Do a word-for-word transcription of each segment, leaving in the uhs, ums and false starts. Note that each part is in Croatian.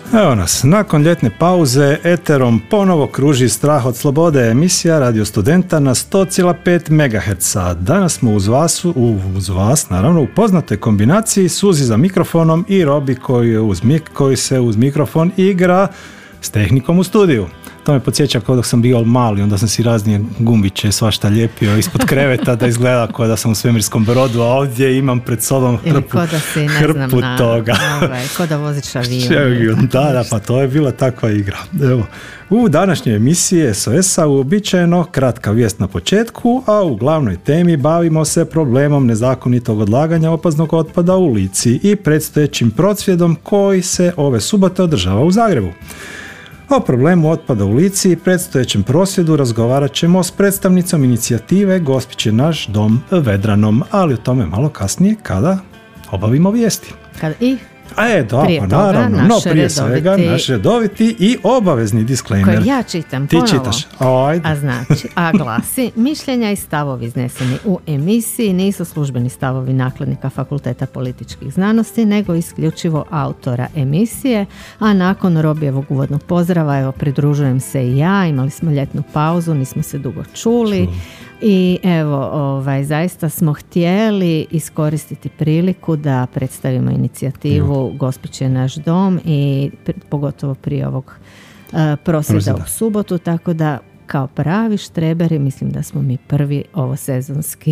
Evo nas, nakon ljetne pauze eterom ponovo kruži Strah od slobode, emisija Radio Studenta na sto zarez pet megaherca. Danas smo uz vas, uz vas naravno u poznatoj kombinaciji Suzi za mikrofonom i Robi koji, je uz mik, koji se uz mikrofon igra s tehnikom u studiju. To me podsjeća kao dok sam bio mali, onda sam si raznije gumbiće svašta lijepio ispod kreveta da izgleda kao da sam u svemirskom brodu, a ovdje imam pred sobom hrpu, ko da si, ne hrpu znam, na, toga. Ovaj, ko da voziš avion. Da, da, pa to je bila takva igra. Evo, u današnjoj emisiji S O S-a uobičajeno kratka vijest na početku, a u glavnoj temi bavimo se problemom nezakonitog odlaganja opasnog otpada u Lici i predstojećim prosvjedom koji se ove subote održava u Zagrebu. O problemu otpada u Lici i predstojećem prosvjedu razgovarat ćemo s predstavnicom inicijative Gospić je naš dom Vedranom, ali o tome malo kasnije kada obavimo vijesti. Kad i A je, da, prije pa toga, naravno, no prije redoviti, svega naš redoviti i obavezni disclaimer. Koji ja čitam Ti ponovo. čitaš, ajde. A znači, a glasi, mišljenja i stavovi izneseni u emisiji nisu službeni stavovi nakladnika Fakulteta političkih znanosti, nego isključivo autora emisije, a nakon Robijevog uvodnog pozdrava, evo, pridružujem se i ja, imali smo ljetnu pauzu, nismo se dugo čuli. Ču. I evo, ovaj, zaista smo htjeli iskoristiti priliku da predstavimo inicijativu Gospić je naš dom i pr- pogotovo prije ovog uh, prosvjeda u subotu, tako da kao pravi štreberi mislim da smo mi prvi ovosezonski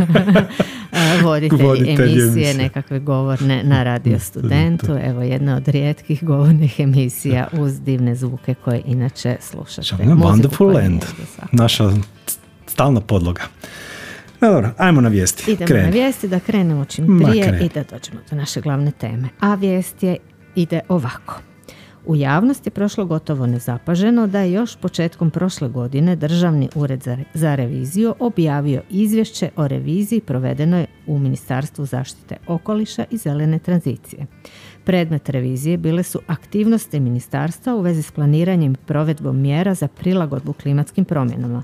voditelji, voditelji emisije, emisije, nekakve govorne na Radio Studentu. Evo, jedna od rijetkih govornih emisija uz divne zvuke koje inače slušate. Wonderful Land, naša stalna podloga. No, dobro, ajmo na vijesti. Idemo Kreni. na vijesti, da krenemo čim prije i da dođemo do naše glavne teme. A vijest je, ide ovako. U javnosti je prošlo gotovo nezapaženo da je još početkom prošle godine Državni ured za, za reviziju objavio izvješće o reviziji provedenoj u Ministarstvu zaštite okoliša i zelene tranzicije. Predmet revizije bile su aktivnosti ministarstva u vezi s planiranjem i provedbom mjera za prilagodbu klimatskim promjenama,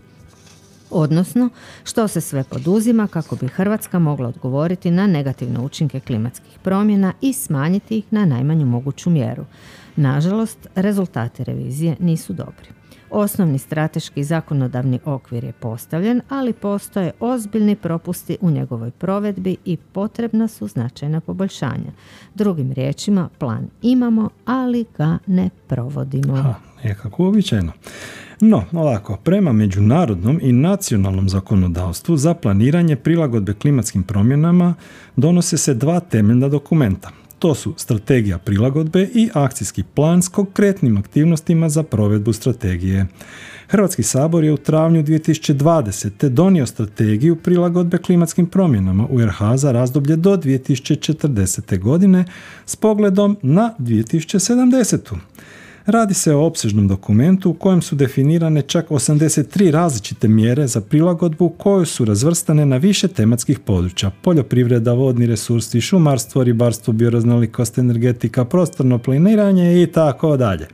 odnosno što se sve poduzima kako bi Hrvatska mogla odgovoriti na negativne učinke klimatskih promjena i smanjiti ih na najmanju moguću mjeru. Nažalost, rezultati revizije nisu dobri. Osnovni strateški zakonodavni okvir je postavljen, ali postoje ozbiljni propusti u njegovoj provedbi i potrebna su značajna poboljšanja. Drugim riječima, plan imamo, ali ga ne provodimo. Ha, je kako uobičajeno. No, ovako, prema međunarodnom i nacionalnom zakonodavstvu za planiranje prilagodbe klimatskim promjenama donose se dva temeljna dokumenta. To su strategija prilagodbe i akcijski plan s konkretnim aktivnostima za provedbu strategije. Hrvatski sabor je u travnju dvije tisuće dvadesete. donio strategiju prilagodbe klimatskim promjenama u R H za razdoblje do dvije tisuće četrdesete. godine s pogledom na dvije tisuće sedamdesetu. Radi se o opsežnom dokumentu u kojem su definirane čak osamdeset tri različite mjere za prilagodbu koje su razvrstane na više tematskih područja: poljoprivreda, vodni resursi, šumarstvo, ribarstvo, bioraznolikost, energetika, prostorno planiranje i tako dalje.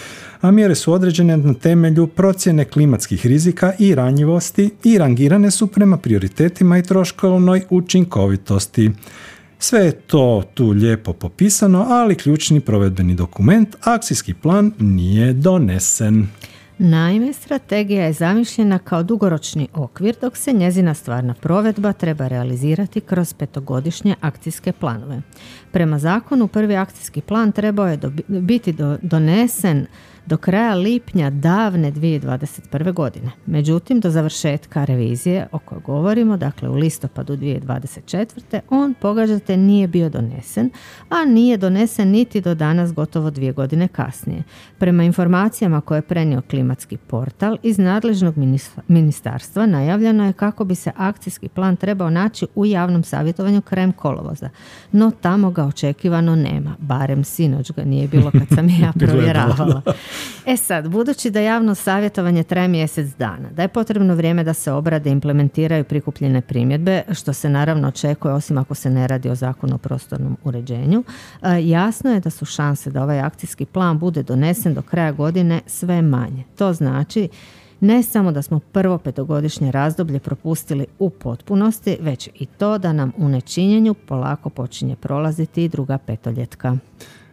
A mjere su određene na temelju procjene klimatskih rizika i ranjivosti i rangirane su prema prioritetima i troškovnoj učinkovitosti. Sve je to tu lijepo popisano, ali ključni provedbeni dokument, akcijski plan, nije donesen. Naime, strategija je zamišljena kao dugoročni okvir, dok se njezina stvarna provedba treba realizirati kroz petogodišnje akcijske planove. Prema zakonu, prvi akcijski plan trebao je dobi- biti do- donesen do kraja lipnja davne dvije tisuće dvadeset prve. godine. Međutim, do završetka revizije o kojoj govorimo, dakle u listopadu dvije tisuće dvadeset četvrte. on, pogađate, nije bio donesen, a nije donesen niti do danas, gotovo dvije godine kasnije. Prema informacijama koje je prenio klimatski portal, iz nadležnog ministarstva najavljeno je kako bi se akcijski plan trebao naći u javnom savjetovanju krajem kolovoza. No tamo ga očekivano nema, barem sinoć ga nije bilo kad sam ja provjeravala. E sad, budući da javno savjetovanje traje mjesec dana, da je potrebno vrijeme da se obrade i implementiraju prikupljene primjedbe, što se naravno očekuje osim ako se ne radi o zakonu o prostornom uređenju, jasno je da su šanse da ovaj akcijski plan bude donesen do kraja godine sve manje. To znači ne samo da smo prvo petogodišnje razdoblje propustili u potpunosti, već i to da nam u nečinjenju polako počinje prolaziti i druga petoljetka.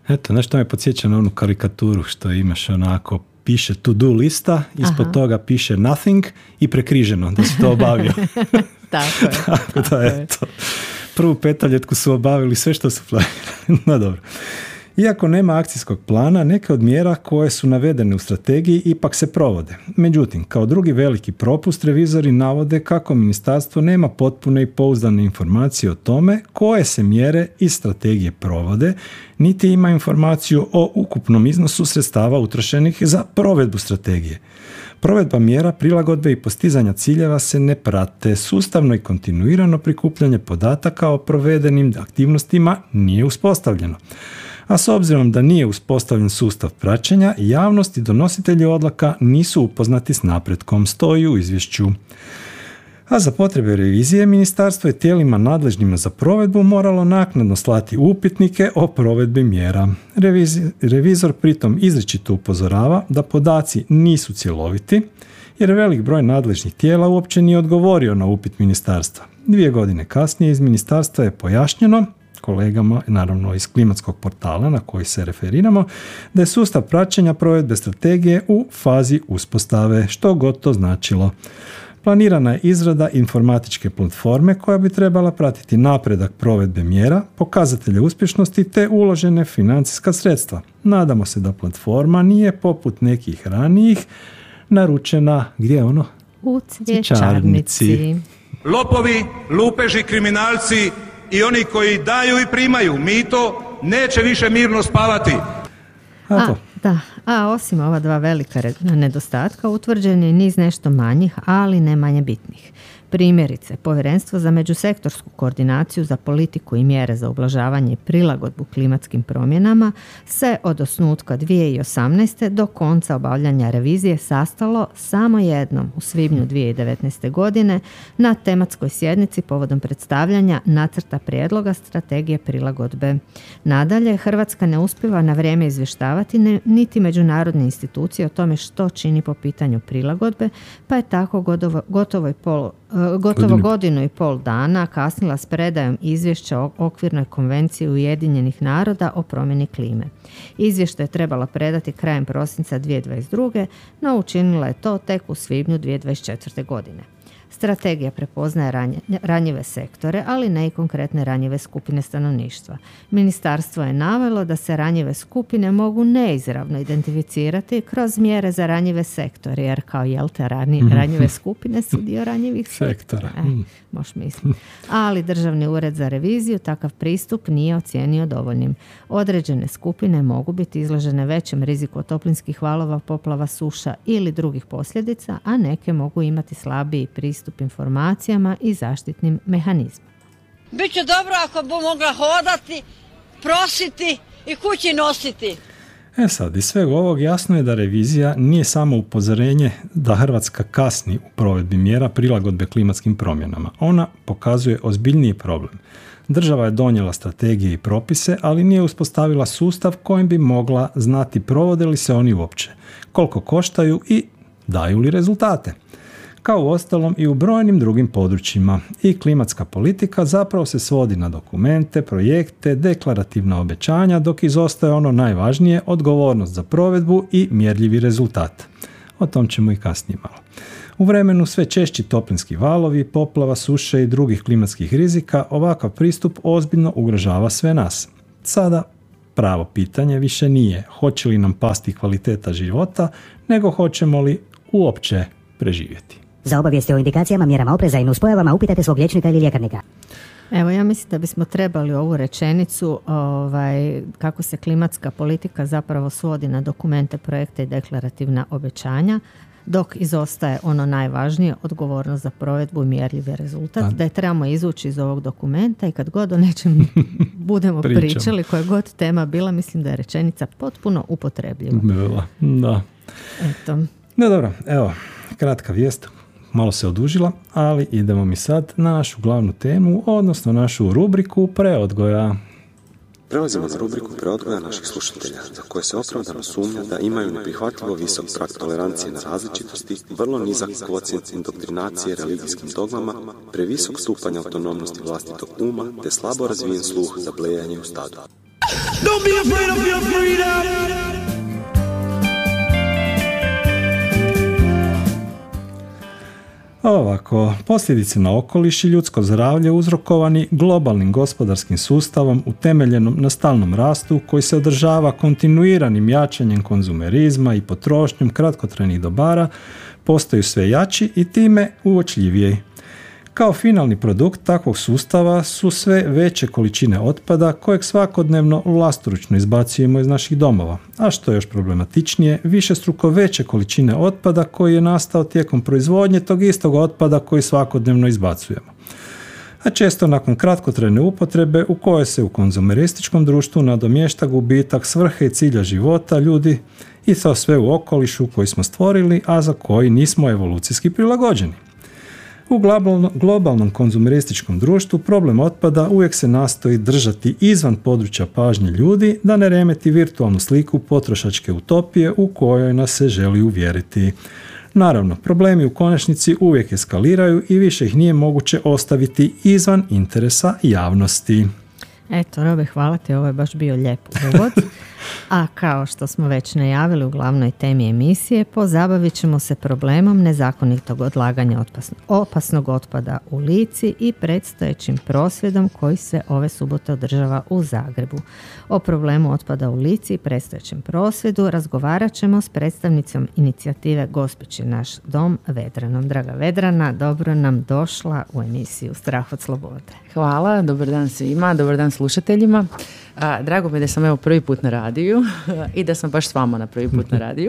Eto, nešto me podsjeća na onu karikaturu što imaš onako, piše to do lista, ispod Aha. toga piše nothing i prekriženo da si to obavio. Tako je. Tako da, eto. Prvu petoljetku su obavili sve što su planirali. No dobro. Iako nema akcijskog plana, neke od mjera koje su navedene u strategiji ipak se provode. Međutim, kao drugi veliki propust, revizori navode kako ministarstvo nema potpune i pouzdane informacije o tome koje se mjere iz strategije provode, niti ima informaciju o ukupnom iznosu sredstava utrošenih za provedbu strategije. Provedba mjera prilagodbe i postizanja ciljeva se ne prate. Sustavno i kontinuirano prikupljanje podataka o provedenim aktivnostima nije uspostavljeno. A s obzirom da nije uspostavljen sustav praćenja, javnost i donositelji odluka nisu upoznati s napretkom, stoji u izvješću. A za potrebe revizije, ministarstvo je tijelima nadležnima za provedbu moralo naknadno slati upitnike o provedbi mjera. Revizi, revizor pritom izričito upozorava da podaci nisu cjeloviti, jer velik broj nadležnih tijela uopće nije odgovorio na upit ministarstva. Dvije godine kasnije iz ministarstva je pojašnjeno kolegama, naravno iz klimatskog portala na koji se referiramo, da je sustav praćenja provedbe strategije u fazi uspostave, što god to značilo. Planirana je izrada informatičke platforme koja bi trebala pratiti napredak provedbe mjera, pokazatelje uspješnosti te uložene financijska sredstva. Nadamo se da platforma nije poput nekih ranijih naručena, gdje je ono? U cvjećarnici. Lopovi, lupeži, kriminalci i oni koji daju i primaju mito neće više mirno spavati. A, da. A osim ova dva velika nedostatka, utvrđen je niz nešto manjih, ali ne manje bitnih. Primjerice, Povjerenstvo za međusektorsku koordinaciju za politiku i mjere za ublažavanje i prilagodbu klimatskim promjenama se od osnutka dvije tisuće osamnaeste. do konca obavljanja revizije sastalo samo jednom u svibnju dvije tisuće devetnaeste. godine na tematskoj sjednici povodom predstavljanja nacrta prijedloga strategije prilagodbe. Nadalje, Hrvatska ne uspijeva na vrijeme izvještavati ne, niti međunarodne institucije o tome što čini po pitanju prilagodbe, pa je tako gotovo, gotovo i pol gotovo godinu. godinu i pol dana kasnila s predajom izvješća o okvirnoj konvenciji Ujedinjenih naroda o promjeni klime. Izvješće je trebala predati krajem prosinca dvije tisuće dvadeset druge. no učinila je to tek u svibnju dvije tisuće dvadeset četvrte. godine. Strategija prepoznaje ranje, ranjive sektore, ali ne i konkretne ranjive skupine stanovništva. Ministarstvo je navelo da se ranjive skupine mogu neizravno identificirati kroz mjere za ranjive sektore, jer kao jel te rani, ranjive skupine su dio ranjivih sektora. E, možeš misliti. Ali Državni ured za reviziju takav pristup nije ocijenio dovoljnim. Određene skupine mogu biti izložene većem riziku od toplinskih valova, poplava, suša ili drugih posljedica, a neke mogu imati slabiji pristup informacijama i zaštitnim mehanizmima. Biće dobro ako bi mogla hodati, prositi i kući nositi. E sad, iz svega ovog jasno je da revizija nije samo upozorenje da Hrvatska kasni u provedbi mjera prilagodbe klimatskim promjenama. Ona pokazuje ozbiljniji problem. Država je donijela strategije i propise, ali nije uspostavila sustav kojim bi mogla znati provode li se oni uopće, koliko koštaju i daju li rezultate. Kao u ostalom i u brojnim drugim područjima. I klimatska politika zapravo se svodi na dokumente, projekte, deklarativna obećanja, dok izostaje ono najvažnije, odgovornost za provedbu i mjerljivi rezultat. O tom ćemo i kasnije malo. U vremenu sve češći toplinski valovi, poplava, suše i drugih klimatskih rizika, ovakav pristup ozbiljno ugrožava sve nas. Sada pravo pitanje više nije hoće li nam pasti kvaliteta života, nego hoćemo li uopće preživjeti. Za obavijesti o indikacijama, mjerama opreza i nuspojavama upitajte svog liječnika ili ljekarnika. Evo, ja mislim da bismo trebali ovu rečenicu ovaj, kako se klimatska politika zapravo svodi na dokumente, projekte i deklarativna obećanja, dok izostaje ono najvažnije, odgovornost za provedbu i mjerljivi rezultat, da je trebamo izvući iz ovog dokumenta i kad god o nečem budemo pričali, koja god tema bila, mislim da je rečenica potpuno upotrebljiva. Bila, da. Eto. No dobro, evo, kratka vijest. Malo se odužila, ali idemo mi sad na našu glavnu temu, odnosno našu rubriku preodgoja. Prelazimo na rubriku preodgoja naših slušatelja, za koje se opravdano sumnja da imaju neprihvatljivo visok prag tolerancije na različitosti, vrlo nizak kvocijent indoktrinacije religijskim dogmama, previsok stupanj autonomnosti vlastitog uma, te slabo razvijen sluh za blejanje u stadu. Don't be afraid of your freedom. Ovako, posljedice na okoliš i ljudsko zdravlje uzrokovani globalnim gospodarskim sustavom utemeljenom na stalnom rastu koji se održava kontinuiranim jačanjem konzumerizma i potrošnjom kratkotrajnih dobara postaju sve jači i time uočljiviji. Kao finalni produkt takvog sustava su sve veće količine otpada kojeg svakodnevno vlastoručno izbacujemo iz naših domova, a što je još problematičnije, višestruko veće količine otpada koji je nastao tijekom proizvodnje tog istog otpada koji svakodnevno izbacujemo. A često nakon kratkotrajne upotrebe u kojoj se u konzumerističkom društvu nadomješta gubitak svrhe i cilja života ljudi i to sve u okolišu koji smo stvorili, a za koji nismo evolucijski prilagođeni. U globalnom konzumerističkom društvu problem otpada uvijek se nastoji držati izvan područja pažnje ljudi da ne remeti virtualnu sliku potrošačke utopije u kojoj nas se želi uvjeriti. Naravno, problemi u konačnici uvijek eskaliraju i više ih nije moguće ostaviti izvan interesa javnosti. Eto, Robe, hvala ti, ovo je baš bio lijep uvod. A kao što smo već najavili u glavnoj temi emisije, pozabavit ćemo se problemom nezakonitog odlaganja otpasno, opasnog otpada u Lici i predstojećim prosvjedom koji se ove subote održava u Zagrebu. O problemu otpada u Lici i predstojećem prosvjedu razgovarat ćemo s predstavnicom inicijative Gospić je naš dom, Vedranom. Draga Vedrana, dobro nam došla u emisiju Strah od slobode. Hvala, dobar dan svima, dobar dan slušateljima. A, drago mi je da sam evo prvi put na radiju i da sam baš s vama na prvi put na radiju.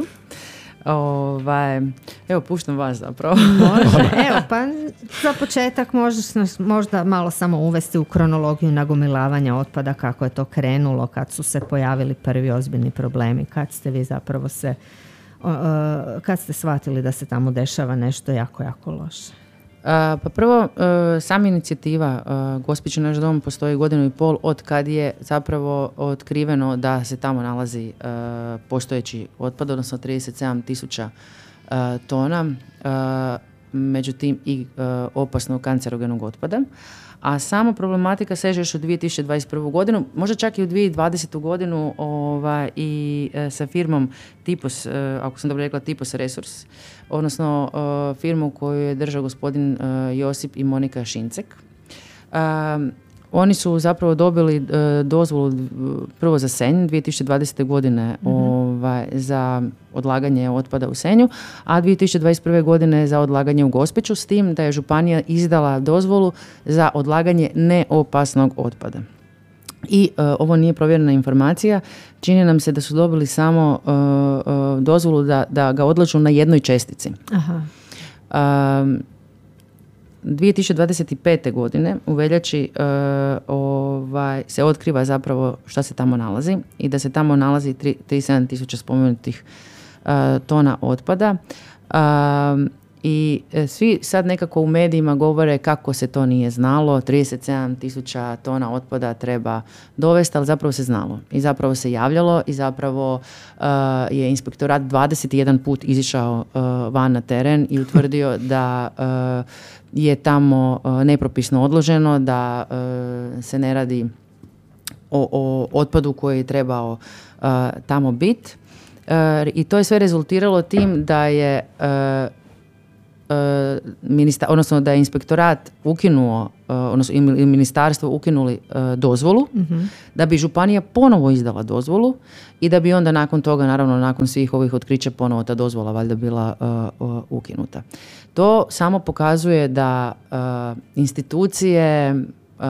Ovaj, evo, puštam vas zapravo. Može, evo, pa za početak možeš nas možda malo samo uvesti u kronologiju nagomilavanja otpada, kako je to krenulo, kad su se pojavili prvi ozbiljni problemi, kad ste vi zapravo se, uh, kad ste shvatili da se tamo dešava nešto jako, jako loše. Uh, pa prvo, uh, sama inicijativa uh, Gospić je naš dom postoji godinu i pol od kad je zapravo otkriveno da se tamo nalazi uh, postojeći otpad, odnosno trideset sedam tisuća uh, tona, uh, međutim i uh, opasnog kancerogenog otpada. A sama problematika seže još u dvije tisuće dvadeset prvu godinu, možda čak i u dvije tisuće dvadesetu godinu ovaj, i e, sa firmom Tipos, e, ako sam dobro rekla Tipos Resurs, odnosno e, firmu koju je držao gospodin e, Josip i Monika Šincek. E, oni su zapravo dobili e, dozvolu prvo za Senj dvije tisuće dvadesete godine mm-hmm. ovaj, za odlaganje otpada u Senju, a dvije tisuće dvadeset prve godine za odlaganje u Gospiću, s tim da je županija izdala dozvolu za odlaganje neopasnog otpada. I uh, ovo nije provjerena informacija, čini nam se da su dobili samo uh, uh, dozvolu da, da ga odlažu na jednoj čestici. Aha. Um, dvije tisuće dvadeset pete godine u veljači uh, ovaj, se otkriva zapravo šta se tamo nalazi i da se tamo nalazi trideset sedam tisuća spomenutih uh, tona otpada. Uh, I svi sad nekako u medijima govore kako se to nije znalo, trideset sedam tisuća tona otpada treba dovesti, ali zapravo se znalo i zapravo se javljalo i zapravo uh, je inspektorat dvadeset jedan put izišao uh, van na teren i utvrdio da uh, je tamo uh, nepropisno odloženo, da uh, se ne radi o, o otpadu koji je trebao uh, tamo biti. Uh, I to je sve rezultiralo tim da je uh, Ministar, odnosno da je inspektorat ukinuo, odnosno i ministarstvo ukinuli dozvolu, mm-hmm. da bi županija ponovo izdala dozvolu i da bi onda nakon toga, naravno nakon svih ovih otkrića, ponovo ta dozvola valjda bila uh, uh, ukinuta. To samo pokazuje da uh, institucije uh,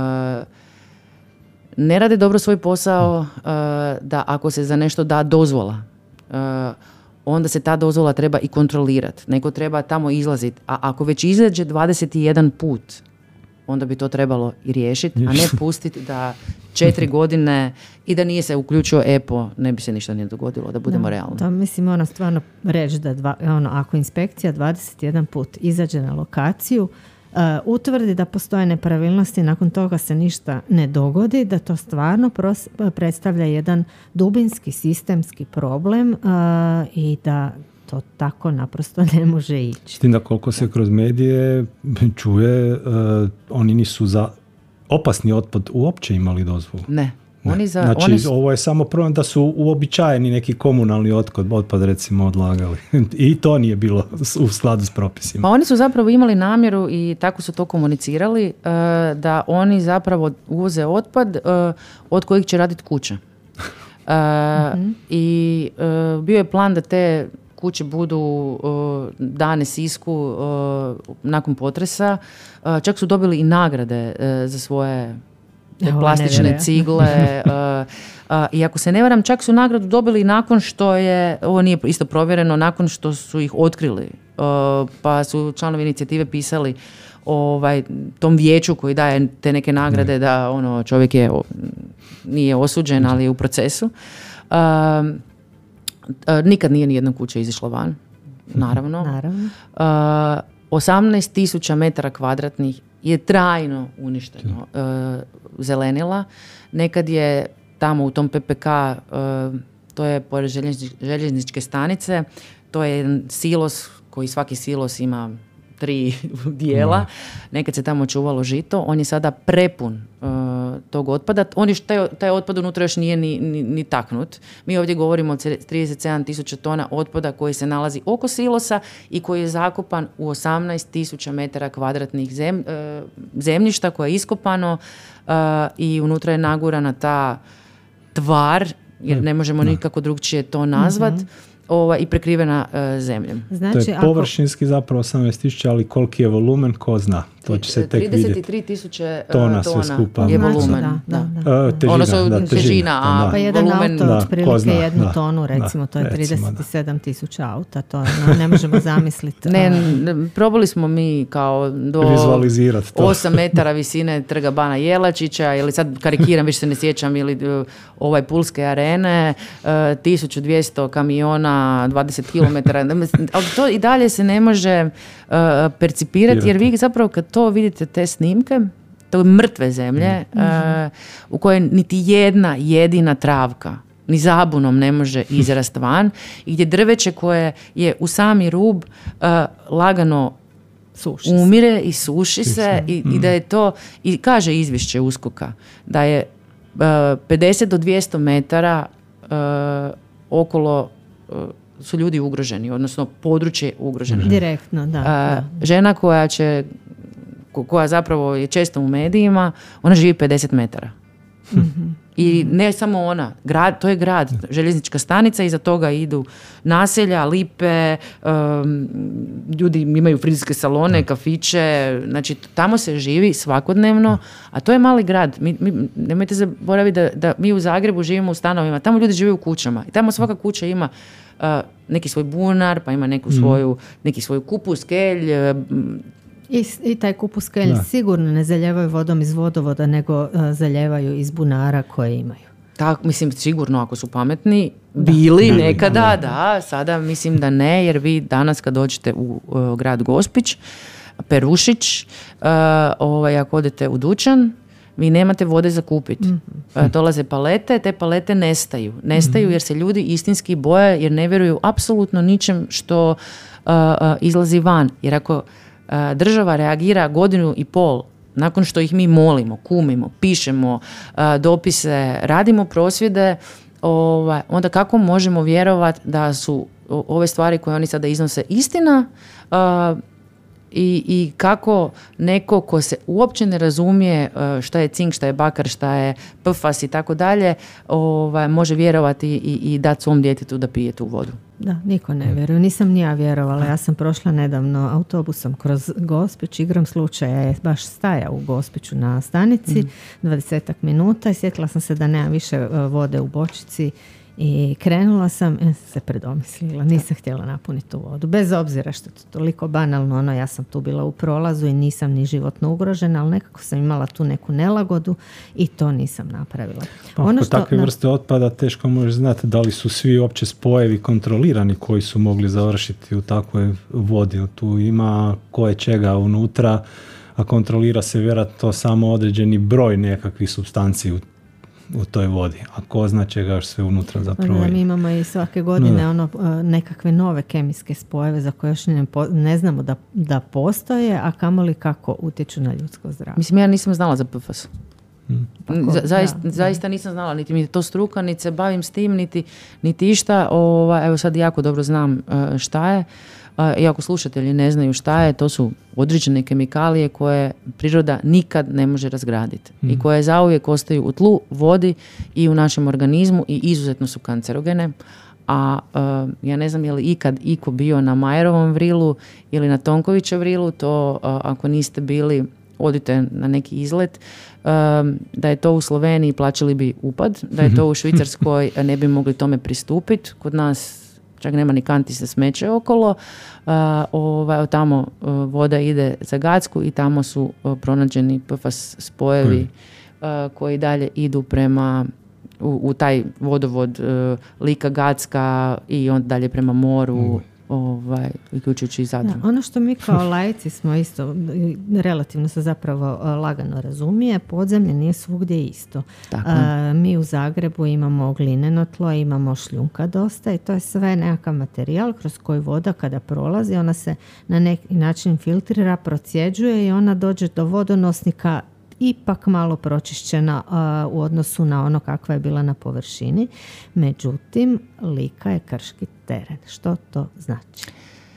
ne rade dobro svoj posao, uh, da ako se za nešto da dozvola, uh, onda se ta dozvola treba i kontrolirati. Neko treba tamo izlaziti. A ako već izađe dvadeset jedan put, onda bi to trebalo i riješiti, a ne pustiti da četiri godine i da nije se uključio E P O, ne bi se ništa nije dogodilo, da budemo da, realni. To mislim, moram stvarno reći da dva, ono, ako inspekcija dvadeset jedan put izađe na lokaciju, uh, utvrdi da postoje nepravilnosti, nakon toga se ništa ne dogodi, da to stvarno pros, predstavlja jedan dubinski sistemski problem uh, i da to tako naprosto ne može ići. S tim da koliko se kroz medije čuje, uh, oni nisu za opasni otpad uopće imali dozvolu. Ne. Oni za, znači, oni... ovo je samo problem da su uobičajeni neki komunalni otpad, otpad recimo odlagali. I to nije bilo u skladu s propisima. Pa oni su zapravo imali namjeru i tako su to komunicirali, uh, da oni zapravo uvoze otpad uh, od kojih će raditi kuće. Uh, mm-hmm. I uh, bio je plan da te kuće budu uh, dane Sisku uh, nakon potresa. Uh, čak su dobili i nagrade uh, za svoje te plastične cigle. Uh, uh, I ako se ne varam, čak su nagradu dobili nakon što je, ovo nije isto provjereno, nakon što su ih otkrili. Uh, pa su članovi inicijative pisali ovaj, tom vijeću koji daje te neke nagrade ne. da ono, čovjek je, nije osuđen, ali je u procesu. Uh, uh, nikad nije nijedna kuća izišla van, naravno. naravno. Uh, osamnaest tisuća metara kvadratnih je trajno uništeno uh, zelenila. Nekad je tamo u tom P P K, uh, to je pored željezničke stanice, to je jedan silos koji svaki silos ima tri dijela. Mm. Nekad se tamo čuvalo žito. On je sada prepun uh, tog otpada. On je, taj, taj otpad unutra još nije ni, ni, ni taknut. Mi ovdje govorimo o trideset sedam tisuća tona otpada koji se nalazi oko silosa i koji je zakopan u osamnaest tisuća metara kvadratnih zem, uh, zemljišta koje je iskopano uh, i unutra je nagurana ta tvar, jer ne možemo nikako drugčije to nazvat. Mm-hmm. Ova, i prekrivena uh, zemljem. Znači, to je površinski ako... zapravo osamnaest tisuća, ali koliki je volumen, ko zna. To će se tek vidjeti. trideset tri tisuće uh, tona, tona sve skupa. Je volumen. Da, da, da. Uh, težina, ono su da, težina, težina a pa jedan volumen... auto da, otprilike zna, jednu da, tonu, recimo, da, to je recimo, trideset sedam tisuća auta, to je, no, ne možemo zamisliti. Ne, ne, probali smo mi kao do osam metara visine trga Bana Jelačića, ili sad karikiram, više se ne sjećam, ili uh, ovaj Pulske arene, uh, tisuću dvjesto kamiona, dvadeset kilometara, ali to i dalje se ne može uh, percipirati, jer vi zapravo kad to vidite, te snimke, to je mrtve zemlje, mm-hmm. uh, u kojoj niti jedna jedina travka ni zabunom ne može izrast van, i gdje drveće koje je u sami rub uh, lagano suši umire i suši se, i, mm. i da je to, i kaže izvješće USKOK-a da je uh, pedeset do dvjesto metara uh, okolo uh, su ljudi ugroženi, odnosno područje ugroženo. Direktno, da. Uh, da. Žena koja će, koja zapravo je često u medijima, ona živi pedeset metara. Mm-hmm. I ne samo ona, grad, to je grad, željeznička stanica, iza toga idu naselja, lipe, um, ljudi imaju frizerske salone, kafiće, znači tamo se živi svakodnevno, a to je mali grad. Mi, mi, nemojte zaboraviti da, da mi u Zagrebu živimo u stanovima, tamo ljudi žive u kućama i tamo svaka kuća ima uh, neki svoj bunar, pa ima neku svoju, neki svoju kupus, kelj. Uh, I, I taj kupus kelj sigurno ne zaljevaju vodom iz vodovoda, nego uh, zaljevaju iz bunara koje imaju. Tako, mislim, sigurno ako su pametni, bili da. nekada, da, da, sada mislim da ne, jer vi danas kad dođete u uh, grad Gospić, Perušić, uh, ovaj, ako odete u dućan, vi nemate vode za kupiti. Mm-hmm. Dolaze palete, te palete nestaju. Nestaju mm-hmm. jer se ljudi istinski boje, jer ne vjeruju apsolutno ničem što uh, uh, izlazi van. Jer ako uh, država reagira godinu i pol nakon što ih mi molimo, kumimo, pišemo uh, dopise, radimo prosvjede, ovaj, onda kako možemo vjerovati da su ove stvari koje oni sada iznose istina, uh, I, i kako neko ko se uopće ne razumije šta je cink, šta je bakar, šta je P F A S i tako dalje, ovaj, može vjerovati i, i dati svom djetetu da pije tu vodu. Da, niko ne vjeruje. Nisam ni ja vjerovala. Ja sam prošla nedavno autobusom kroz Gospić. Igrom slučaja je baš stajao u Gospiću na stanici mm. dvadesetak minuta i sjetila sam se da nemam više vode u bočici. I krenula sam, ja sam se predomislila, nisam htjela napuniti tu vodu. Bez obzira što je to toliko banalno, ono, ja sam tu bila u prolazu i nisam ni životno ugrožena, ali nekako sam imala tu neku nelagodu i to nisam napravila. Pa, ono što, takve vrste otpada teško možeš znati da li su svi uopće spojevi kontrolirani koji su mogli završiti u takvoj vodi. Tu ima koje čega unutra, a kontrolira se vjerojatno samo određeni broj nekakvih supstanci u u toj vodi, a ko zna čega još sve unutra zapravo je. Mi imamo i svake godine no, ono, nekakve nove kemijske spojeve za koje još ne, ne znamo da, da postoje, a kamoli kako utječu na ljudsko zdravlje. Mislim, ja nisam znala za P F A S. Tako, Za, zaista, da, zaista nisam znala, niti mi je to struka, niti se bavim s tim, niti, niti išta. Ova, evo sad jako dobro znam uh, šta je. Uh, I ako slušatelji ne znaju šta je, to su određene kemikalije koje priroda nikad ne može razgraditi. Mm. I koje zauvijek ostaju u tlu, vodi i u našem organizmu i izuzetno su kancerogene. A uh, ja ne znam je li ikad iko bio na Majerovom vrilu ili na Tonkovićev vrilu, to uh, ako niste bili, odite na neki izlet, um, da je to u Sloveniji plaćali bi upad, da je to u Švicarskoj ne bi mogli tome pristupiti, kod nas čak nema ni kanti se smeće okolo, uh, ovaj, tamo uh, voda ide za Gacku i tamo su uh, pronađeni P F A S spojevi uh, koji dalje idu prema u, u taj vodovod uh, Lika, Gacka i onda dalje prema moru. Mm. Ovaj, uključujući i Zadru. Da, ono što mi kao laici smo isto, relativno se zapravo lagano razumije, podzemlje nije svugdje isto. A, mi u Zagrebu imamo glineno tlo, imamo šljunka dosta i to je sve nekakav materijal kroz koji voda kada prolazi, ona se na neki način filtrira, procjeđuje i ona dođe do vodonosnika ipak malo pročišćena uh, u odnosu na ono kakva je bila na površini. Međutim, Lika je krški teren. Što to znači?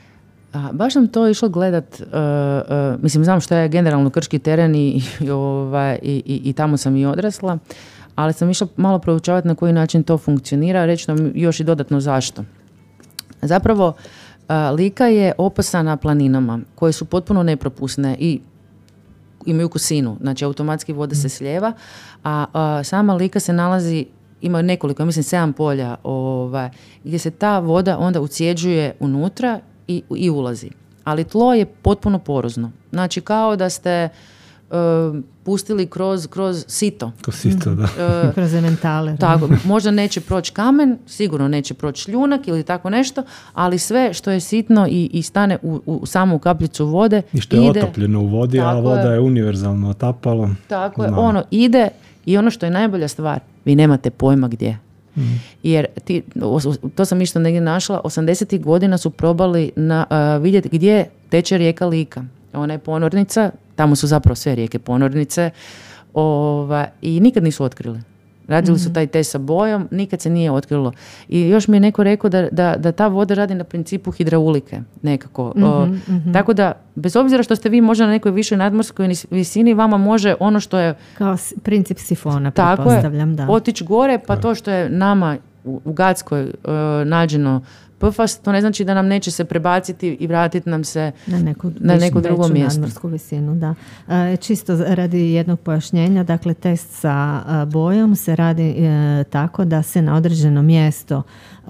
A, baš sam to išla gledat, uh, uh, mislim, znam što je generalno krški teren i, i, ovaj, i, i, i tamo sam i odrasla, ali sam išla malo proučavati na koji način to funkcionira, reći nam još i dodatno zašto. Zapravo, uh, Lika je opasana na planinama koje su potpuno nepropusne i imaju kusinu, znači automatski voda se slijeva, a, a sama Lika se nalazi, ima nekoliko, mislim sedam polja, ovaj, gdje se ta voda onda ucijeđuje unutra i, i ulazi. Ali tlo je potpuno porozno. Znači kao da ste uh, pustili kroz, kroz sito. Kroz sito, da. Uh, kroz ementale. Tako, možda neće proći kamen, sigurno neće proći šljunak ili tako nešto, ali sve što je sitno i, i stane u, u samu kapljicu vode i što je ide, otopljeno u vodi, a voda je, je univerzalno otapalo. Tako je, ono ide i ono što je najbolja stvar, vi nemate pojma gdje. Mm. Jer ti, to sam isto negdje našla, osamdesetih godina su probali na, uh, vidjeti gdje teče rijeka Lika. Ona je ponornica, tamo su zapravo sve rijeke ponornice, ova, i nikad nisu otkrili. Radili mm-hmm. su taj test sa bojom, nikad se nije otkrilo. I još mi je neko rekao da, da, da ta voda radi na principu hidraulike nekako. Mm-hmm, o, mm-hmm. Tako da, bez obzira što ste vi možda na nekoj višoj nadmorskoj visini, vama može ono što je... Kao princip sifona, pretpostavljam, da. Otići gore, pa to što je nama u, u Gackoj uh, nađeno P F A S, to ne znači da nam neće se prebaciti i vratiti nam se na neko, na neko drugo mjesto. Nadmorsku visinu, da. E, čisto radi jednog pojašnjenja, dakle test sa a, bojom se radi e, tako da se na određeno mjesto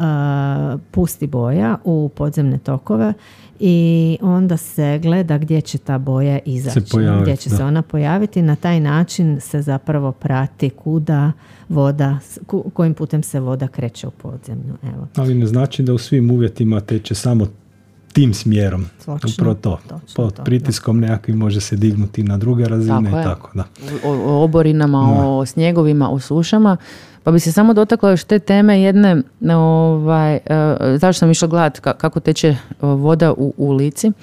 a, pusti boja u podzemne tokove i onda se gleda gdje će ta boja izaći, pojaviti, gdje će da. se ona pojaviti. Na taj način se zapravo prati kuda voda, kojim putem se voda kreće u podzemlju. Evo. Ali ne znači da u svim uvjetima teče samo tim smjerom. Točno, upravo to. Točno, Pod to, pritiskom nekakvim može se dignuti na druge razine tako i tako. Da. O, o oborinama, no. o snjegovima, o sušama. Pa bi se samo dotakla još te teme jedne, ovaj, uh, zašto sam išla gledati kako teče voda u, u Lici. Uh,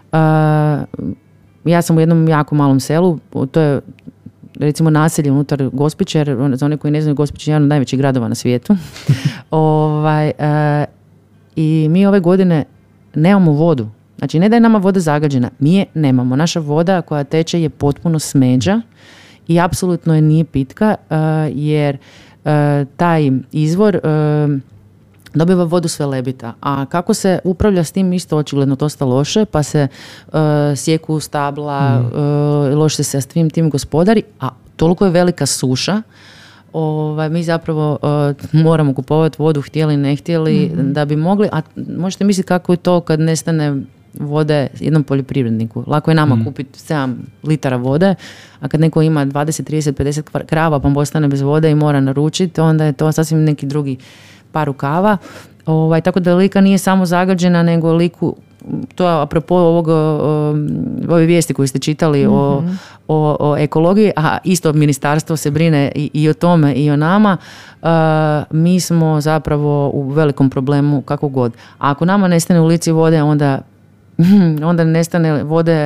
ja sam u jednom jako malom selu, to je recimo naselje unutar Gospića, jer za one koji ne znaju, Gospić je jedan od najvećih gradova na svijetu. ovaj, uh, I mi ove godine nemamo vodu. Znači ne da je nama voda zagađena, mi je nemamo. Naša voda koja teče je potpuno smeđa i apsolutno je nije pitka, uh, jer uh, taj izvor uh, dobiva vodu sve lebita. A kako se upravlja s tim, isto očigledno dosta loše, pa se uh, sjeku stabla, mm. uh, loše se s tim tim gospodari, a toliko je velika suša, ovaj, mi zapravo uh, moramo kupovati vodu, htjeli ne htjeli, mm-hmm. da bi mogli, a možete misliti kako je to kad nestane vode jednom poljoprivredniku. Lako je nama mm. kupiti sedam litara vode, a kad neko ima dvadeset, trideset, pedeset krava pa ostane bez vode i mora naručiti, onda je to sasvim neki drugi par rukava. Ovaj, tako da Lika nije samo zagađena, nego Liku, to je apropo ovog, ove vijesti koje ste čitali mm-hmm. o, o, o ekologiji, a isto ministarstvo se brine i, i o tome i o nama, uh, mi smo zapravo u velikom problemu kako god. A ako nama nestane u Lici vode, onda, onda nestane vode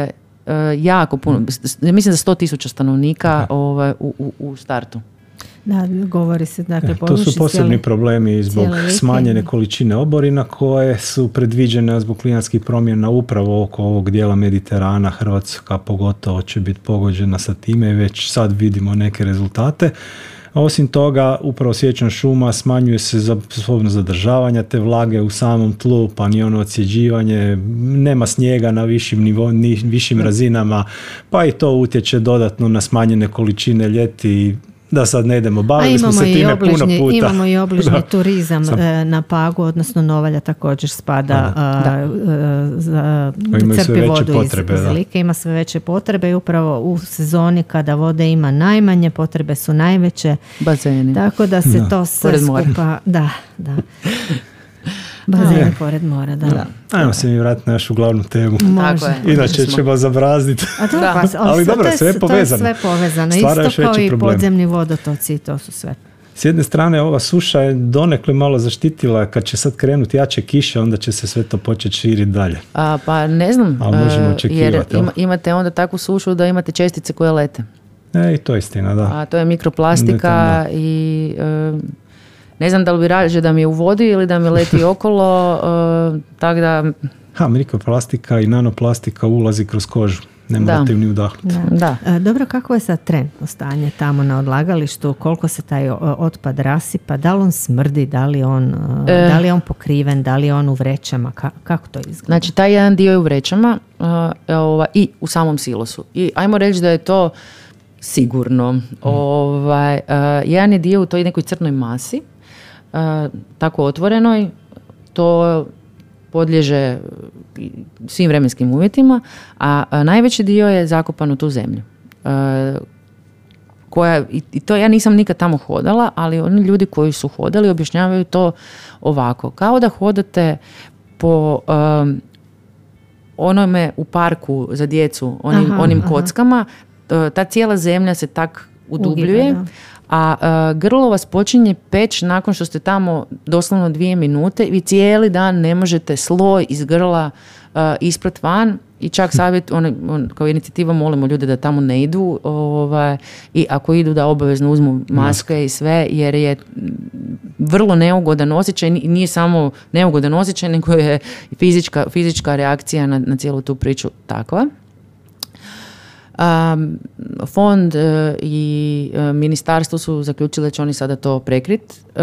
jako puno, mislim za sto tisuća stanovnika ovaj, u, u, u startu. Da, govori se, dakle, e, to su posebni cijeli, problemi zbog smanjene količine oborina koje su predviđene zbog klimatskih promjena upravo oko ovog dijela Mediterana. Hrvatska pogotovo će biti pogođena sa time i već sad vidimo neke rezultate. A osim toga, upravo sječa šuma smanjuje se sposobnost zadržavanja te vlage u samom tlu, pa ni ono odsjeđivanje, nema snijega na višim, nivo, ni, višim razinama, pa i to utječe dodatno na smanjene količine ljeti. Da sad ne idemo, bavili smo se time obližnji, puno puta. Imamo i obližnji da. turizam Sam. na Pagu, odnosno Novalja također spada a, da. za crpi vodu potrebe, iz, iz Like, ima sve veće potrebe i upravo u sezoni kada vode ima najmanje, potrebe su najveće. Bazeni. Tako da se da. to sve skupa... Da, da. Bazeni je. Pored mora, da. da. Ajmo se mi vratiti na našu glavnu temu. Može. Inače ćemo zabrazditi. A to, da. Pa, ali dobro, sve je povezano. To je sve povezano. Stvara isto kao i problem. Podzemni vodotoci, to su sve. S jedne strane, ova suša je donekle malo zaštitila. Kad će sad krenuti jače kiše, onda će se sve to početi širiti dalje. A, pa ne znam, a možemo očekivati, jer ima, imate onda takvu sušu da imate čestice koje lete. E, i to je istina, da. A to je mikroplastika ne, i... E, ne znam da li bi rađe da mi je u vodi ili da mi leti okolo, uh, tako da... Ha, mikroplastika i nanoplastika ulazi kroz kožu. Ne morate ju ni udahnuti. Da. Da. Dobro, kako je sad trenutno stanje tamo na odlagalištu? Koliko se taj otpad rasipa? Da li on smrdi? Da li, on, e, da li je on pokriven? Da li je on u vrećama? Ka, kako to izgleda? Znači, taj jedan dio je u vrećama uh, ova, i u samom silosu. I ajmo reći da je to sigurno. Mm. Ovaj, uh, jedan je dio u toj nekoj crnoj masi, Uh, tako otvorenoj, to podliježe svim vremenskim uvjetima, a, a najveći dio je zakopan u tu zemlju. Uh, koja, i, i to ja nisam nikad tamo hodala, ali oni ljudi koji su hodali objašnjavaju to ovako. Kao da hodate po um, onome u parku za djecu, onim, aha, onim kockama, aha. Ta cijela zemlja se tak udubljuje. Ugiba, a uh, grlo vas počinje peć nakon što ste tamo doslovno dvije minute i vi cijeli dan ne možete sloj iz grla uh, isprat van i čak savjet, on, on, kao inicijativa molimo ljude da tamo ne idu ovaj, i ako idu da obavezno uzmu maske i sve, jer je vrlo neugodan osjećaj i nije samo neugodan osjećaj, nego je fizička, fizička reakcija na, na cijelu tu priču takva. Um, fond uh, i uh, ministarstvo su zaključili da će oni sada to prekrit uh,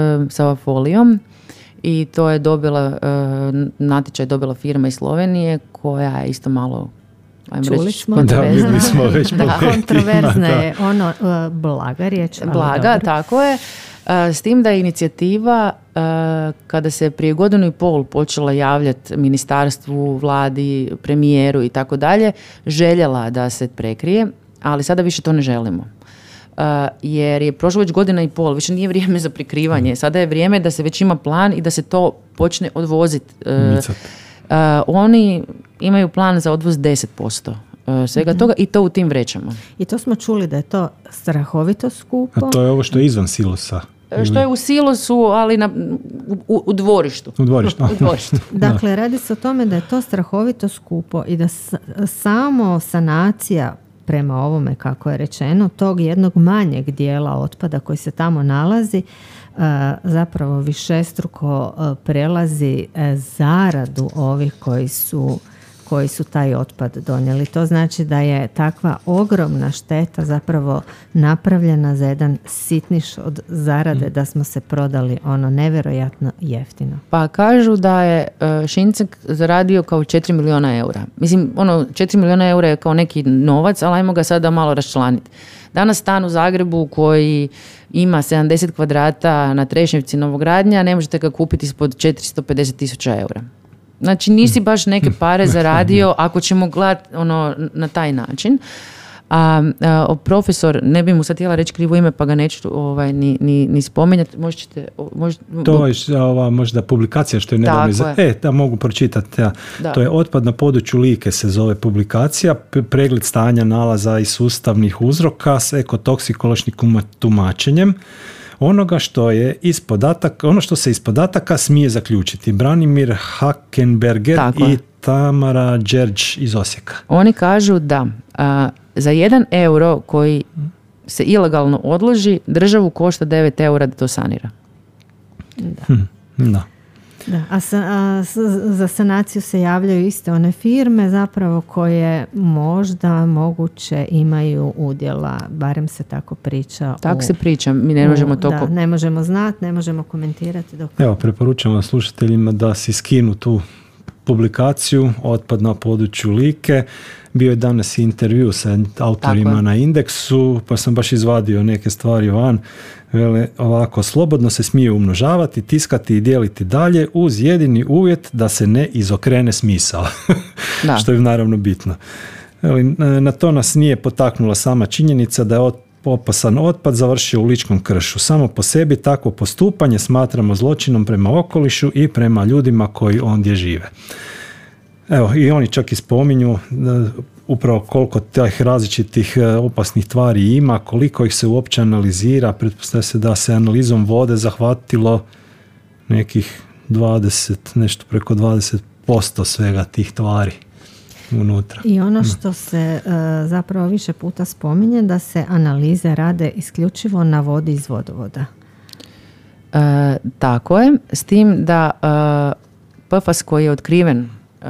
sa folijom i to je dobila uh, natječaj dobila firma iz Slovenije koja je isto malo čuli smo kontroverzna. Da, smo već da, kontroverzna je ono uh, blaga riječ. Blaga, dobro. Tako je. Uh, s tim da je inicijativa uh, kada se prije godinu i pol počela javljati ministarstvu, vladi, premijeru i tako dalje, željela da se prekrije, ali sada više to ne želimo. Uh, jer je prošlo već godina i pol, više nije vrijeme za prikrivanje, sada je vrijeme da se već ima plan i da se to počne odvoziti. Uh, uh, oni imaju plan za odvoz deset posto svega toga i to u tim vrećama. I to smo čuli da je to strahovito skupo. A to je ovo što je izvan silosa. Ili? Što je u silosu, ali na, u, u dvorištu. U dvorištu. u dvorištu. Dakle, radi se o tome da je to strahovito skupo i da s, samo sanacija prema ovome, kako je rečeno, tog jednog manjeg dijela otpada koji se tamo nalazi, uh, zapravo višestruko uh, prelazi uh, zaradu ovih koji su koji su taj otpad donijeli. To znači da je takva ogromna šteta zapravo napravljena za jedan sitniš od zarade, mm. da smo se prodali ono nevjerojatno jeftino. Pa kažu da je uh, Šincek zaradio kao četiri milijuna eura. Mislim, ono, četiri milijuna eura je kao neki novac, ali ajmo ga sada malo raščlaniti. Danas stan u Zagrebu koji ima sedamdeset kvadrata na Trešnjevci Novogradnja, ne možete ga kupiti ispod četiristo pedeset tisuća eura. Znači nisi baš neke pare zaradio ako ćemo gledati ono, na taj način. A, a, profesor, ne bi mu sad htjela reći krivo ime pa ga neću ovaj, ni, ni, ni spominjati. Možete, možete, to je ova možda publikacija što je nedavno iz... E, da mogu pročitati. Ja. Da. To je Otpad na području Like se zove publikacija. Pregled stanja nalaza i sustavnih uzroka s ekotoksikološkim tumačenjem onoga što je iz podataka, ono što se iz podataka smije zaključiti. Branimir Hakenberger i Tamara Đerđ iz Osijeka. Oni kažu da a, za jedan euro koji se ilegalno odloži, državu košta devet eura da to sanira. Da. Hm, da. Da, a, sa, a s, za sanaciju se javljaju iste one firme zapravo koje možda moguće imaju udjela, barem se tako priča. Tako u, se priča, mi ne možemo to... Da, ne možemo znati, ne možemo komentirati. Dok... Evo, preporučamo slušateljima da si skinu tu publikaciju Otpad na području Like. Bio je danas intervju sa autorima na Indeksu, pa sam baš izvadio neke stvari van. Vele ovako, slobodno se smije umnožavati, tiskati i dijeliti dalje uz jedini uvjet da se ne izokrene smisao. Da. Što je naravno bitno. Vele, na to nas nije potaknula sama činjenica da je opasan otpad završio u ličkom kršu. Samo po sebi takvo postupanje smatramo zločinom prema okolišu i prema ljudima koji ondje žive. Evo, i oni čak i spominju upravo koliko tih različitih opasnih tvari ima, koliko ih se uopće analizira. Pretpostavlja se da se analizom vode zahvatilo nekih dvadeset, nešto preko dvadeset posto svega tih tvari unutra. I ono što se uh, zapravo više puta spominje, da se analize rade isključivo na vodi iz vodovoda. E, tako je, s tim da uh, P F A S koji je otkriven uh,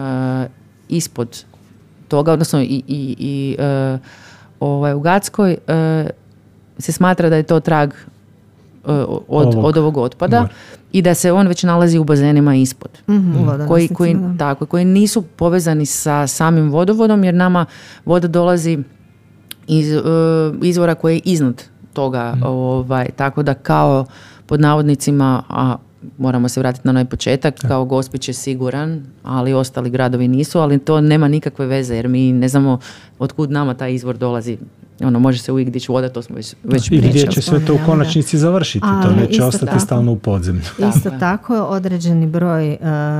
ispod toga, odnosno i, i, i uh, ovaj, u Gatskoj uh, se smatra da je to trag uh, od, ovog. od ovog otpada Bar. I da se on već nalazi u bazenima ispod. Mm-hmm. Koji, koji, tako, koji nisu povezani sa samim vodovodom, jer nama voda dolazi iz uh, izvora koji je iznad toga. Mm. Ovaj, tako da kao pod navodnicima, a moramo se vratiti na onaj početak, kao Gospić je siguran, ali ostali gradovi nisu, ali to nema nikakve veze, jer mi ne znamo otkud nama taj izvor dolazi. Ono, može se uvijek dići voda, to smo već, već pričali. I gdje će sve to u konačnici završiti, ali to neće ostati tako, stalno u podzemlju. Isto tako, određeni broj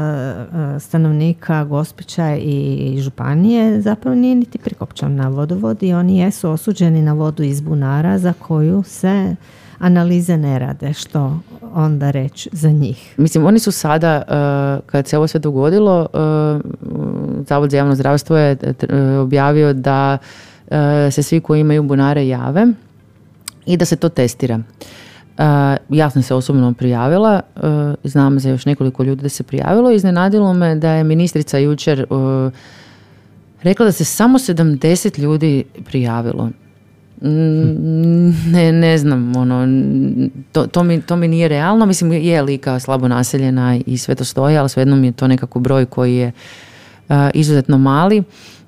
uh, stanovnika Gospića i županije zapravo nije niti prikopčan na vodovod i oni jesu osuđeni na vodu iz bunara za koju se analize ne rade, što onda reći za njih. Mislim, oni su sada, uh, kad se ovo sve dogodilo, uh, Zavod za javno zdravstvo je uh, objavio da uh, se svi koji imaju bunare jave i da se to testira. Uh, ja sam se osobno prijavila, uh, znam za još nekoliko ljudi da se prijavilo. Iznenadilo me da je ministrica jučer uh, rekla da se samo sedamdeset ljudi prijavilo. Ne, ne znam, ono, to, to, mi, to mi nije realno. Mislim, je Lika slabo naseljena i sve to stoji, ali svejedno mi je to nekako broj koji je uh, izuzetno mali. Uh,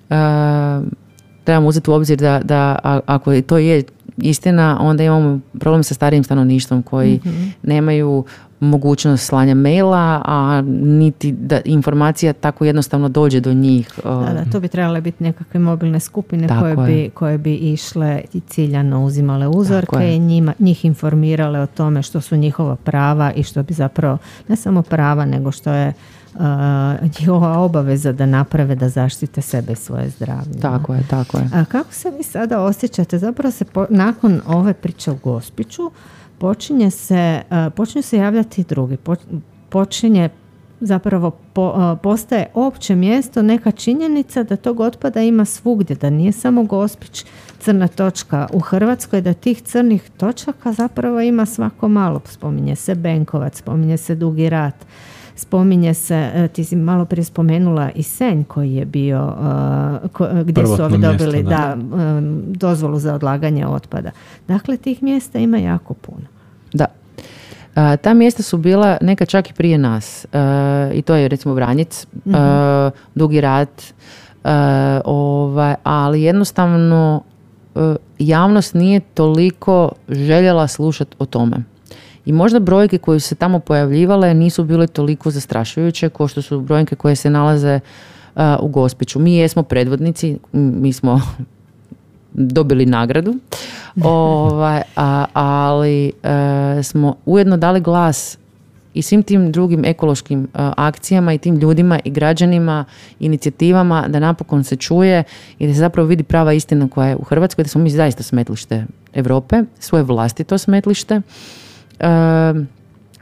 trebamo uzeti u obzir da, da a, ako to je istina, onda imamo problem sa starijim stanovništvom koji mm-hmm. nemaju mogućnost slanja maila, a niti da informacija tako jednostavno dođe do njih. Da, da, to bi trebale biti nekakve mobilne skupine koje bi, koje bi išle i ciljano uzimale uzorke i njima, njih informirale o tome što su njihova prava i što bi zapravo ne samo prava, nego što je uh, njihova obaveza da naprave, da zaštite sebe i svoje zdravlje. Tako je, tako je. A kako se vi sada osjećate? Zapravo se po, nakon ove priče u Gospiću počinje se, uh, počinju se javljati drugi. Po, počinje zapravo po, uh, postaje opće mjesto neka činjenica da tog otpada ima svugdje, da nije samo Gospić crna točka u Hrvatskoj, da tih crnih točaka zapravo ima svako malo. Spominje se Benkovac, spominje se Dugi Rat, spominje se, ti si malo prije spomenula i Senj koji je bio, uh, ko, gdje Prvotno su ovi dobili mjesto, da. Da, um, dozvolu za odlaganje otpada. Dakle, tih mjesta ima jako puno. Da. Uh, ta mjesta su bila neka čak i prije nas. Uh, I to je recimo Vranjic, mm-hmm. uh, Dugi Rat, uh, ovaj, ali jednostavno uh, javnost nije toliko željela slušati o tome. I možda brojke koje su se tamo pojavljivale nisu bile toliko zastrašujuće kao što su brojke koje se nalaze uh, u Gospiću. Mi jesmo predvodnici, mi smo dobili nagradu, ovaj, a, ali uh, smo ujedno dali glas i svim tim drugim ekološkim uh, akcijama i tim ljudima i građanima, inicijativama da napokon se čuje i da se zapravo vidi prava istina koja je u Hrvatskoj, da smo mi zaista smetlište Europe, svoje vlastito smetlište. Uh,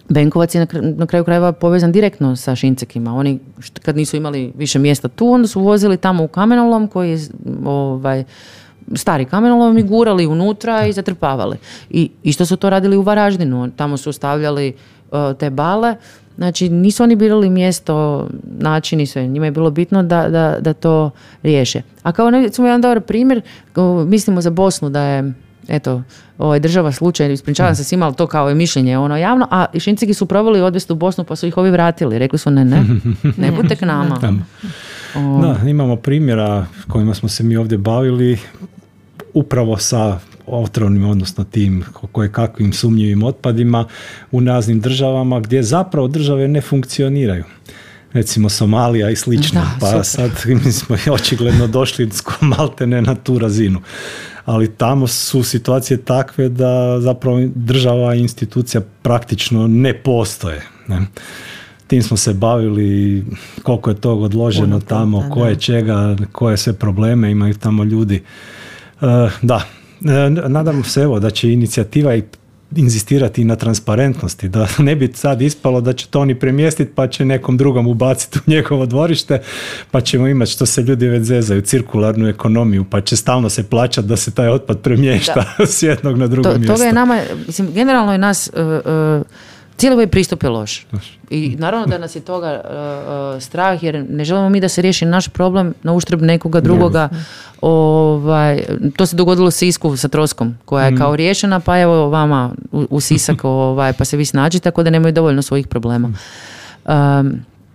Benkovac je na, kr- na kraju krajeva povezan direktno sa Šincekima. Oni št- kad nisu imali više mjesta tu, onda su vozili tamo u kamenolom koji je ovaj, stari kamenolom i gurali unutra i zatrpavali. I isto su to radili u Varaždinu. Tamo su stavljali uh, te bale. Znači, nisu oni birali mjesto, način i sve. Njima je bilo bitno da, da, da to riješe. A kao recimo jedan dobar primjer, mislimo za Bosnu da je eto, ovaj, država slučaj, ispričavam se svima, ali to kao je mišljenje ono javno, a Šinceki su probali odvesti u Bosnu pa su ih ovi vratili. Rekli su ne, ne, ne budite k nama. O. Da, imamo primjera kojima smo se mi ovdje bavili upravo sa otrovnim, odnosno tim koje kakvim sumnjivim otpadima u raznim državama gdje zapravo države ne funkcioniraju. Recimo Somalija i slično. Da, pa super. Sad mi smo očigledno došli maltene na tu razinu. Ali tamo su situacije takve da zapravo država i institucija praktično ne postoje. Ne? Tim smo se bavili, koliko je tog odloženo Puno tamo, puta, koje čega, koje sve probleme imaju tamo ljudi. Uh, da, e, nadam se evo da će inicijativa i inzistirati na transparentnosti, da ne bi sad ispalo da će to oni premjestiti pa će nekom drugom ubaciti u njegovo dvorište, pa ćemo imati, što se ljudi već zezaju, cirkularnu ekonomiju, pa će stalno se plaćati da se taj otpad premješta s jednog na drugo to, mjesto. Toga je nama, mislim, generalno je nas uh, uh, cijeli ovaj pristup je loš. I naravno da nas je toga uh, uh, strah, jer ne želimo mi da se riješi naš problem na uštrb nekoga drugoga. Ovaj, to se dogodilo u Sisku sa troskom, koja je mm. kao riješena, pa evo vama u, u Sisak, ovaj, pa se vi snađi, tako da nemaju dovoljno svojih problema. Um,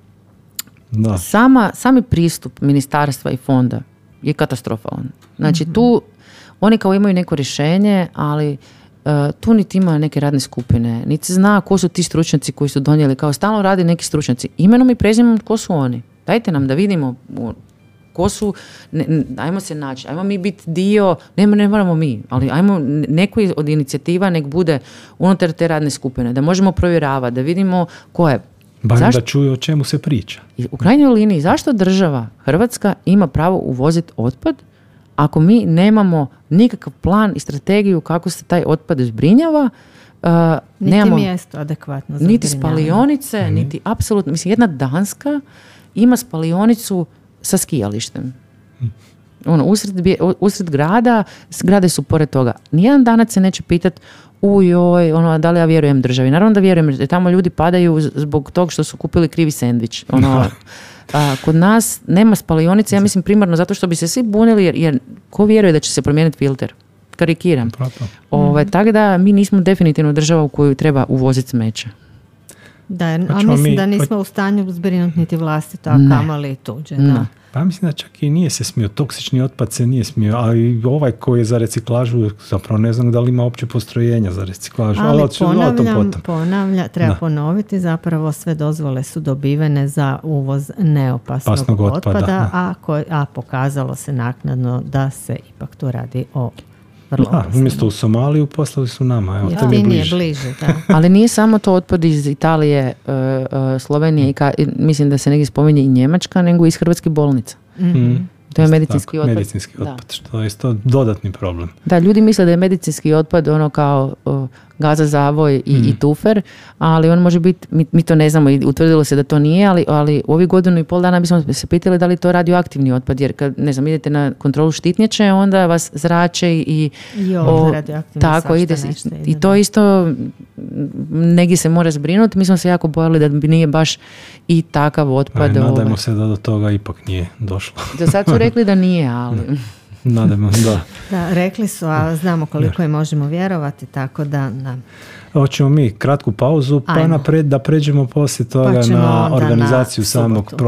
da. Sama, sami pristup ministarstva i fonda je katastrofalan. Znači mm-hmm. tu oni kao imaju neko rješenje, ali Uh, tu niti ima neke radne skupine, niti zna ko su ti stručnjaci koji su donijeli, kao stalno radi neki stručnjaci. Imenom i prezimenom ko su oni. Dajte nam da vidimo ko su, ne, ne, ajmo se naći, ajmo mi biti dio, ne, ne moramo mi, ali ajmo neko od inicijativa nek bude unutar te radne skupine, da možemo provjeravati, da vidimo ko je. Barem da čuju o čemu se priča. I u krajnjoj liniji, zašto država Hrvatska ima pravo uvoziti otpad ako mi nemamo nikakav plan i strategiju kako se taj otpad zbrinjava, uh, niti nemamo mjesto adekvatno za niti spalionice, mm-hmm. niti apsolutno, mislim, jedna Danska ima spalionicu sa skijalištem. Mm. Ono, usred, usred grada, zgrade su pored toga. Nijedan Danac se neće pitati ujoj, ono, da li ja vjerujem državi. Naravno da vjerujem, jer tamo ljudi padaju zbog tog što su kupili krivi sendvič. Ono, a, kod nas nema spalionice, ja mislim primarno zato što bi se svi bunili, jer, jer ko vjeruje da će se promijeniti filter? Karikiram. Ove, tako da mi nismo definitivno država u koju treba uvoziti smeće. Da, a mislim mi, da nismo u stanju zbrinuti niti vlastito, a kamoli tuđe. Da. Pa mislim da čak i nije se smio, toksični otpad se nije smio, a i ovaj koji je za reciklažu, zapravo ne znam da li ima uopće postrojenja za reciklažu. Ali, ali ponavljam, ponavlja, treba da. ponoviti, zapravo sve dozvole su dobivene za uvoz neopasnog Pasnog otpada, otpada a, koj, a pokazalo se naknadno da se ipak tu radi o Da, umjesto u Somaliju poslali su nama. Evo, to je bliže. bliže da. Ali nije samo to otpad iz Italije, uh, uh, Slovenije i ka, mislim da se negdje spominje i Njemačka, nego iz hrvatskih bolnica. Mm-hmm. To je medicinski tako, otpad. Medicinski otpad, da. Što je isto dodatni problem. Da, ljudi misle da je medicinski otpad ono kao uh, gaza, zavoj i, mm. i tufer, ali on može biti, mi, mi to ne znamo i utvrdilo se da to nije, ali, ali u ovih godinu i pol dana bismo se pitali da li to radioaktivni otpad, jer kad, ne znam, idete na kontrolu štitnjače, onda vas zrače i... Jo, o, tako, ide, nešto ide, i to isto negdje se mora zbrinuti. Mi smo se jako bojali da bi nije baš i takav otpad. Aj, nadajmo ovaj. se da do toga ipak nije došlo. Do sad su rekli da nije, ali... Nadajmo, da. Da, rekli su, a znamo koliko je možemo vjerovati, tako da... da. Hoćemo mi kratku pauzu, pa napred, da pređemo poslije toga pa na organizaciju na samog